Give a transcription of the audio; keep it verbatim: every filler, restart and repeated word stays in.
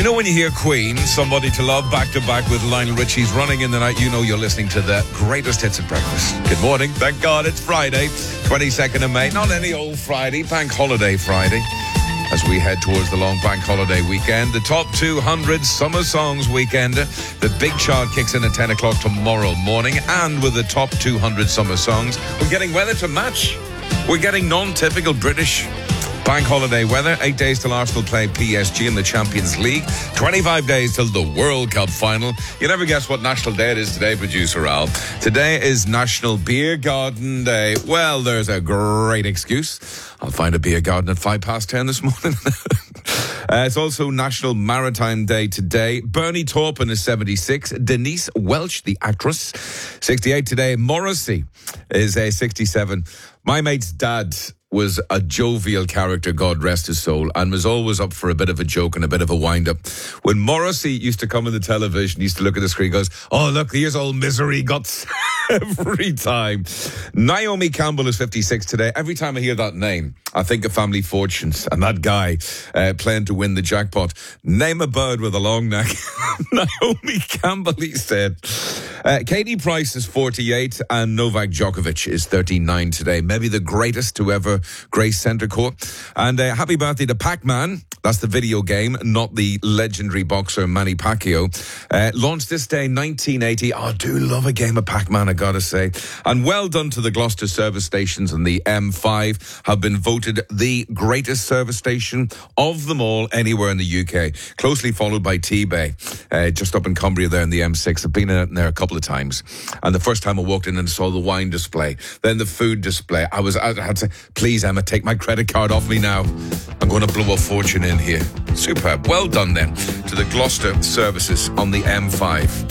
You know when you hear Queen, Somebody to Love, back to back with Lionel Richie's Running in the Night, you know you're listening to the greatest hits at breakfast. Good morning. Thank God it's Friday, twenty-second of May. Not any old Friday, Bank Holiday Friday. As we head towards the long bank holiday weekend, the top two hundred summer songs weekend. The big chart kicks in at ten o'clock tomorrow morning. And with the top two hundred summer songs, we're getting weather to match. We're getting non-typical British bank holiday weather. Eight days till Arsenal play P S G in the Champions League. twenty-five days till the World Cup final. You never guess what national day it is today, producer Al. Today is National Beer Garden Day. Well, there's a great excuse. I'll find a beer garden at five past ten this morning. Uh, it's also National Maritime Day today. Bernie Taupin is seventy-six. Denise Welch, the actress, sixty-eight today. Morrissey is a sixty-seven. My mate's dad was a jovial character, God rest his soul, and was always up for a bit of a joke and a bit of a wind-up. When Morrissey used to come on the television, he used to look at the screen and goes, oh, look, here's old misery guts every time. Naomi Campbell is fifty-six today. Every time I hear that name, I think of Family Fortunes and that guy uh, playing to win the jackpot. Name a bird with a long neck. Naomi Campbell, he said. Uh, Katie Price is forty-eight and Novak Djokovic is thirty-nine today. Maybe the greatest to ever grace centre court. And uh, happy birthday to Pac-Man. That's the video game, not the legendary boxer Manny Pacquiao. Uh, launched this day in nineteen eighty. Oh, I do love a game of Pac-Man, I gotta say. And well done to the Gloucester service stations, and the M five have been voted the greatest service station of them all anywhere in the U K. Closely followed by T-Bay, uh, just up in Cumbria there in the M six. I've been in there a couple of times. And the first time I walked in and saw the wine display, then the food display, I was I had to say, please, Emma, take my credit card off me now. I'm going to blow a fortune in here. Superb. Well done then to the Gloucester services on the M five.